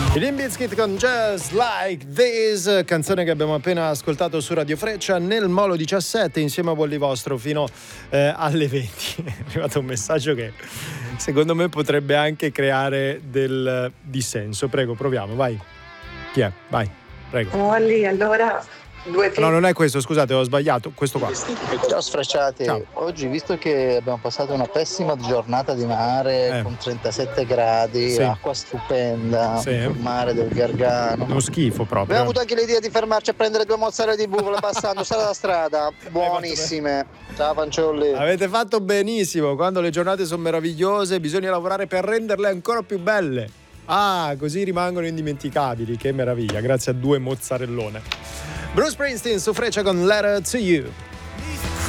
I Limp Bizkit con Just Like This, canzone che abbiamo appena ascoltato su Radio Freccia nel Molo 17 insieme a Volli Vostro fino alle 20. È arrivato un messaggio che secondo me potrebbe anche creare del dissenso. Prego, proviamo, vai. Chi è? Vai, prego. Volli, allora... No, non è questo, scusate, ho sbagliato. Questo qua. Ciao Sfrecciati. Ciao. Oggi, visto che abbiamo passato una pessima giornata di mare con 37 gradi, Sì. acqua stupenda, Sì. il mare del Gargano. Uno schifo proprio. Abbiamo avuto anche l'idea di fermarci a prendere 2 mozzarelle di bufala passando strada da strada. Buonissime. Ciao fanciulli. Avete fatto benissimo, quando le giornate sono meravigliose bisogna lavorare per renderle ancora più belle. Ah, così rimangono indimenticabili, che meraviglia, grazie a 2 mozzarellone. Bruce Springsteen su Freccia con Letter to You.